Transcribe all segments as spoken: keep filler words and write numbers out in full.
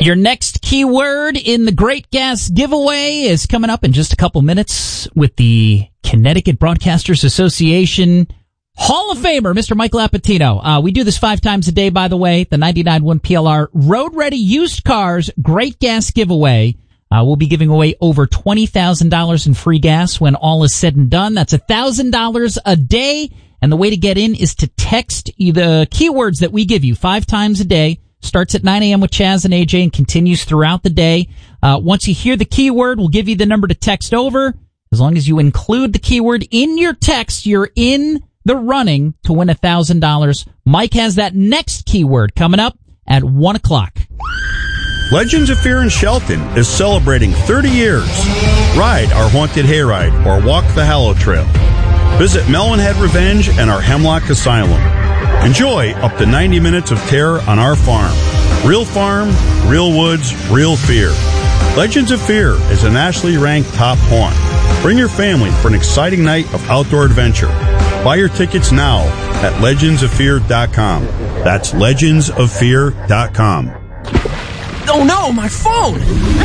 Your next keyword in the Great Gas Giveaway is coming up in just a couple minutes with the Connecticut Broadcasters Association Hall of Famer, Mister Mike Lapatino. Uh, we do this five times a day, by the way. The ninety-nine point one P L R Road Ready Used Cars Great Gas Giveaway. Uh, we'll be giving away over twenty thousand dollars in free gas when all is said and done. That's one thousand dollars a day. And the way to get in is to text the keywords that we give you five times a day. Starts at nine a.m. with Chaz and A J and continues throughout the day. Uh, once you hear the keyword, we'll give you the number to text over. As long as you include the keyword in your text, you're in the running to win one thousand dollars. Mike has that next keyword coming up at one o'clock. Legends of Fear in Shelton is celebrating thirty years. Ride our Haunted Hayride or walk the Hallow Trail. Visit Melonhead Revenge and our Hemlock Asylum. Enjoy up to ninety minutes of terror on our farm. Real farm, real woods, real fear. Legends of Fear is a nationally ranked top haunt. Bring your family for an exciting night of outdoor adventure. Buy your tickets now at legends of fear dot com. That's legends of fear dot com. Oh no, my phone!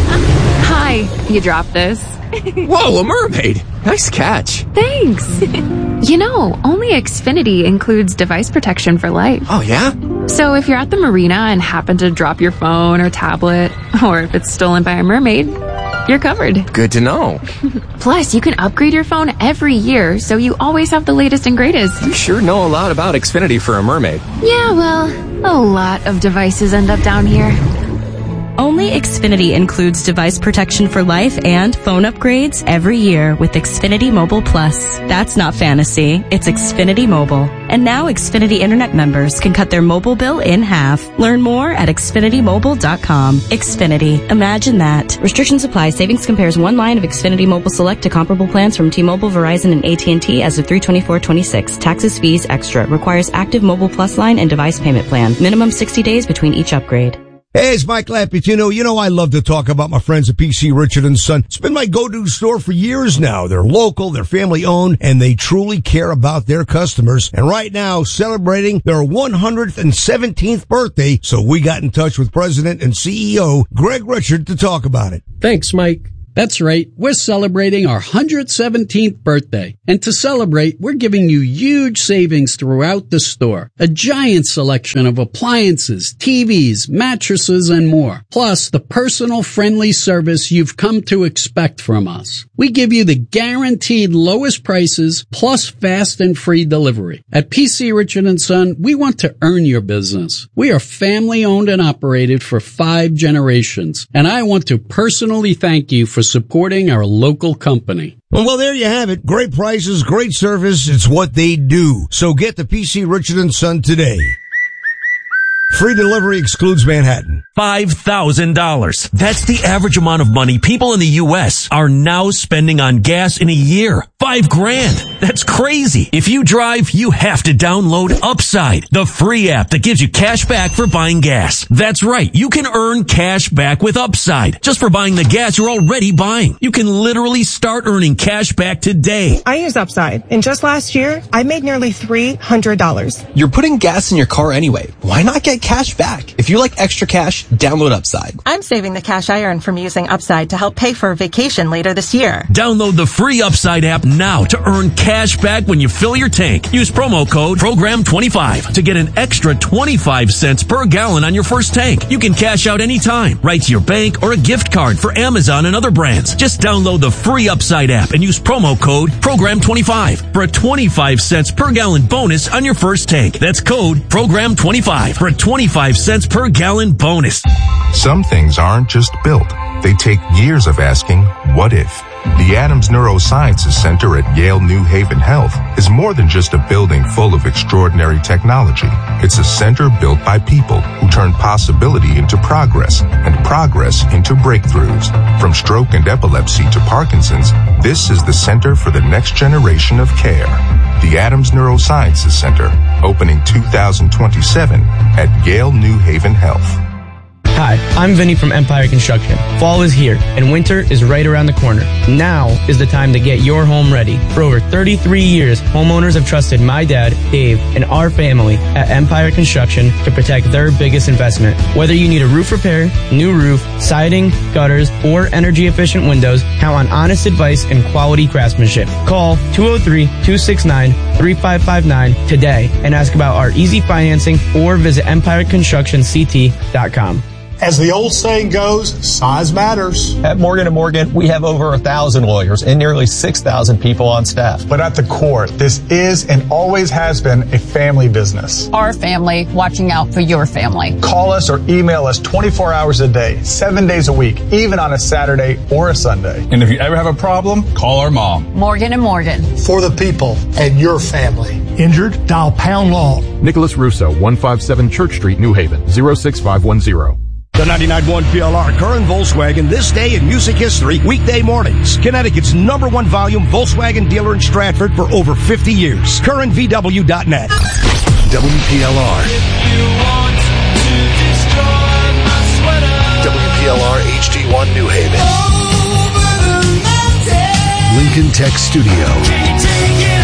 Hi, you dropped this. Whoa, a mermaid! Nice catch. Thanks. You know, only Xfinity includes device protection for life. Oh, yeah? So if you're at the marina and happen to drop your phone or tablet, or if it's stolen by a mermaid, you're covered. Good to know. Plus, you can upgrade your phone every year, so you always have the latest and greatest. You sure know a lot about Xfinity for a mermaid. Yeah, well, a lot of devices end up down here. Only Xfinity includes device protection for life and phone upgrades every year with Xfinity Mobile Plus. That's not fantasy, it's Xfinity Mobile. And now Xfinity Internet members can cut their mobile bill in half. Learn more at xfinity mobile dot com. Xfinity. Imagine that. Restrictions apply. Savings compares one line of Xfinity Mobile Select to comparable plans from T-Mobile, Verizon, and A T and T as of three twenty-four twenty-six. Taxes, fees, extra. Requires active Mobile Plus line and device payment plan. Minimum sixty days between each upgrade. Hey, it's Mike Lapatino. You know I love to talk about my friends at P C Richard and Son. It's been my go-to store for years now. They're local, they're family-owned, and they truly care about their customers. And right now, celebrating their one hundred seventeenth birthday, so we got in touch with President and C E O Greg Richard to talk about it. Thanks, Mike. That's right. We're celebrating our one hundred seventeenth birthday. And to celebrate, we're giving you huge savings throughout the store. A giant selection of appliances, T Vs, mattresses, and more. Plus, the personal friendly service you've come to expect from us. We give you the guaranteed lowest prices plus fast and free delivery. At P C Richard and Son, we want to earn your business. We are family owned and operated for five generations. And I want to personally thank you for supporting our local company. Well, there you have it. Great prices, great service. It's what they do. So get the P C Richard and Son today. Free delivery excludes Manhattan. five thousand dollars. That's the average amount of money people in the U S are now spending on gas in a year. Five grand. That's crazy. If you drive, you have to download Upside, the free app that gives you cash back for buying gas. That's right. You can earn cash back with Upside just for buying the gas you're already buying. You can literally start earning cash back today. I use Upside, and just last year, I made nearly three hundred dollars. You're putting gas in your car anyway. Why not get cash back? If you like extra cash, download Upside. I'm saving the cash I earn from using Upside to help pay for a vacation later this year. Download the free Upside app now to earn cash back when you fill your tank. Use promo code program twenty-five to get an extra twenty-five cents per gallon on your first tank. You can cash out anytime, right to your bank or a gift card for Amazon and other brands. Just download the free Upside app and use promo code program twenty-five for a twenty-five cents per gallon bonus on your first tank. That's code program twenty-five for a twenty-five cents per gallon bonus. Some things aren't just built. They take years of asking, what if? The Adams Neurosciences Center at Yale New Haven Health is more than just a building full of extraordinary technology. It's a center built by people who turn possibility into progress and progress into breakthroughs. From stroke and epilepsy to Parkinson's, this is the center for the next generation of care. The Adams Neurosciences Center, opening two thousand twenty-seven at Yale New Haven Health. Hi, I'm Vinny from Empire Construction. Fall is here, and winter is right around the corner. Now is the time to get your home ready. For over thirty-three years, homeowners have trusted my dad, Dave, and our family at Empire Construction to protect their biggest investment. Whether you need a roof repair, new roof, siding, gutters, or energy-efficient windows, count on honest advice and quality craftsmanship. Call two oh three, two six nine, three five five nine today and ask about our easy financing or visit empire construction c t dot com. As the old saying goes, size matters. At Morgan and Morgan, we have over a thousand lawyers and nearly six thousand people on staff. But at the core, this is and always has been a family business. Our family watching out for your family. Call us or email us twenty-four hours a day, seven days a week, even on a Saturday or a Sunday. And if you ever have a problem, call our mom. Morgan and Morgan. For the people and your family. Injured? Dial pound law. Nicholas Russo, one fifty-seven Church Street, New Haven, zero six five one zero. The ninety-nine point one P L R Curran Volkswagen this day in music history, weekday mornings. Connecticut's number one volume Volkswagen dealer in Stratford for over fifty years. Curran V W dot net. W P L R. W P L R H D one New Haven. Lincoln Tech Studio.